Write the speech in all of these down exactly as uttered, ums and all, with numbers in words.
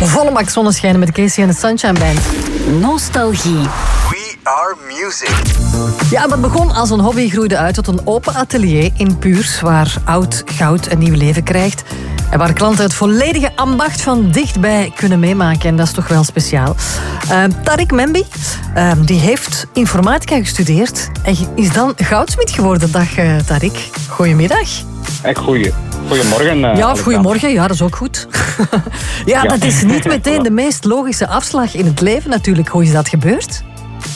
Volle bak zonneschijn met Casey en de Sunshine Band. Nostalgie. We are music. Ja, wat begon als een hobby groeide uit tot een open atelier in Puurs, waar oud goud een nieuw leven krijgt. En waar klanten het volledige ambacht van dichtbij kunnen meemaken. En dat is toch wel speciaal. Uh, Tariq Membi, uh, die heeft informatica gestudeerd en is dan goudsmid geworden. Dag uh, Tariq, goedemiddag. Echt goeie. Goedemorgen. Uh, ja, of goedemorgen. Ja, dat is ook goed. ja, ja, dat is niet meteen de meest logische afslag in het leven natuurlijk. Hoe is dat gebeurd?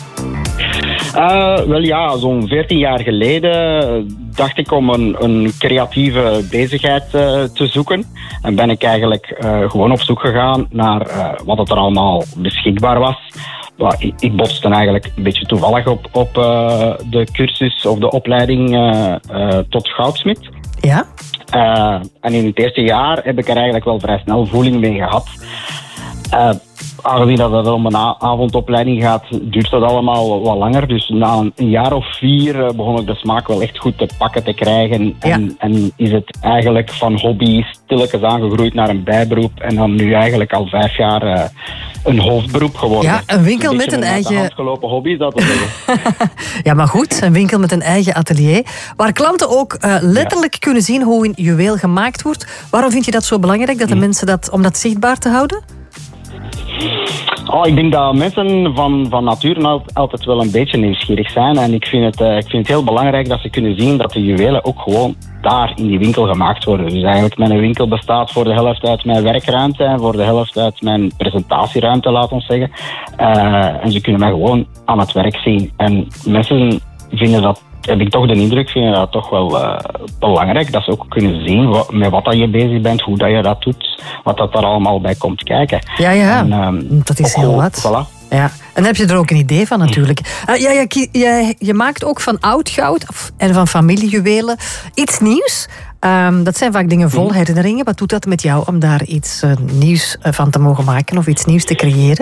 Uh, wel ja, zo'n veertien jaar geleden dacht ik om een, een creatieve bezigheid uh, te zoeken. En ben ik eigenlijk uh, gewoon op zoek gegaan naar uh, wat het er allemaal beschikbaar was. Well, ik, ik botste eigenlijk een beetje toevallig op, op uh, de cursus of de opleiding uh, uh, tot goudsmid. Ja. Uh, en in het eerste jaar heb ik er eigenlijk wel vrij snel voeling mee gehad. Uh, aangezien dat het om een avondopleiding gaat, duurt dat allemaal wat langer. Dus na een, een jaar of vier uh, begon ik de smaak wel echt goed te pakken te krijgen. En, ja. en is het eigenlijk van hobby stilletjes aangegroeid naar een bijberoep. En dan nu eigenlijk al vijf jaar uh, een hoofdberoep geworden. Ja, een winkel een met een eigen... Een handgelopen hobby is dat te zeggen. Ja, maar goed, een winkel met een eigen atelier. Waar klanten ook uh, letterlijk ja. kunnen zien hoe een juweel gemaakt wordt. Waarom vind je dat zo belangrijk, dat de hm. mensen dat, om dat zichtbaar te houden? Oh, ik denk dat mensen van, van nature altijd wel een beetje nieuwsgierig zijn. En ik vind, het, uh, ik vind het heel belangrijk dat ze kunnen zien dat de juwelen ook gewoon daar in die winkel gemaakt worden. Dus eigenlijk mijn winkel bestaat voor de helft uit mijn werkruimte en voor de helft uit mijn presentatieruimte, laat ons zeggen. Uh, en ze kunnen mij gewoon aan het werk zien. En mensen vinden dat, heb ik toch de indruk, vinden dat toch wel uh, belangrijk. Dat ze ook kunnen zien wat, met wat dat je bezig bent, hoe dat je dat doet, wat dat er allemaal bij komt kijken. Ja, ja, en, um, dat is heel wat. Voilà. Ja. En dan heb je er ook een idee van natuurlijk. Uh, ja, je, je, je maakt ook van oud goud of, en van familiejuwelen iets nieuws. Um, dat zijn vaak dingen vol herinneringen. Wat doet dat met jou om daar iets uh, nieuws van te mogen maken of iets nieuws te creëren?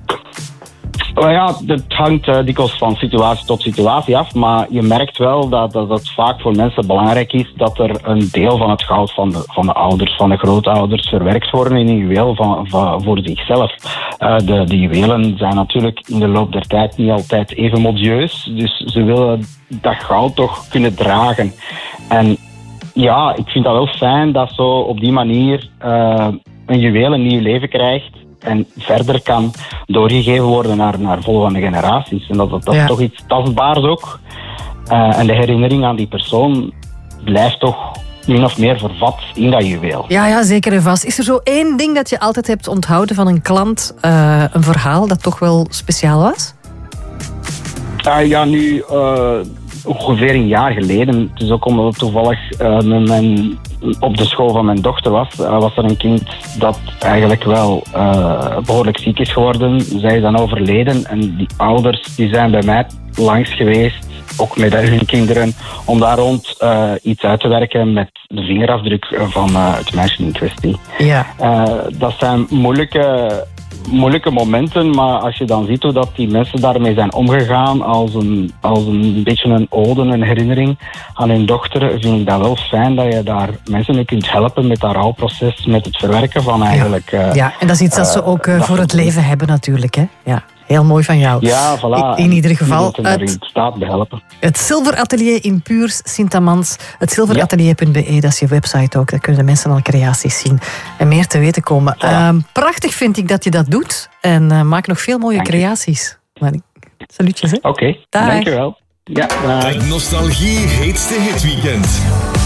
Oh ja, het hangt uh, dikwijls van situatie tot situatie af, maar je merkt wel dat, dat het vaak voor mensen belangrijk is dat er een deel van het goud van de, van de ouders, van de grootouders verwerkt worden in een juweel van, van, voor zichzelf. Uh, de, de juwelen zijn natuurlijk in de loop der tijd niet altijd even modieus, dus ze willen dat goud toch kunnen dragen. En ja, ik vind dat wel fijn dat zo op die manier uh, een juweel een nieuw leven krijgt en verder kan doorgegeven worden naar, naar volgende generaties. En dat, dat, dat ja. is toch iets tastbaars ook. Uh, en de herinnering aan die persoon blijft toch min of meer vervat in dat juweel. Ja, ja, zeker en vast. Is er zo één ding dat je altijd hebt onthouden van een klant? Uh, een verhaal dat toch wel speciaal was? Uh, ja, nu... Uh, ongeveer een jaar geleden, het is ook omdat het toevallig uh, mijn, op de school van mijn dochter was, uh, was er een kind dat eigenlijk wel uh, behoorlijk ziek is geworden. Zij is dan overleden en die ouders die zijn bij mij langs geweest, ook met hun kinderen, om daar rond uh, iets uit te werken met de vingerafdruk van uh, het meisje in kwestie. Ja. Uh, dat zijn moeilijke... moeilijke momenten, maar als je dan ziet hoe dat die mensen daarmee zijn omgegaan als een, als een beetje een ode, een herinnering aan hun dochter, vind ik dat wel fijn dat je daar mensen mee kunt helpen met dat rouwproces, met het verwerken van eigenlijk... Ja, uh, ja en dat is iets dat ze ook uh, voor het leven hebben natuurlijk, hè? Ja. Heel mooi van jou. Ja, voilà. In, in ieder geval. Het, in staat behelpen. Het Zilveratelier in Puurs, Sint-Amans. Het zilveratelier punt be, dat is je website ook. Daar kunnen de mensen al creaties zien en meer te weten komen. Voilà. Uh, prachtig vind ik dat je dat doet. En uh, maak nog veel mooie Dank creaties. Salutjes, hè. Oké, okay. Dankjewel. Ja, uh... Nostalgie heetste hitweekend.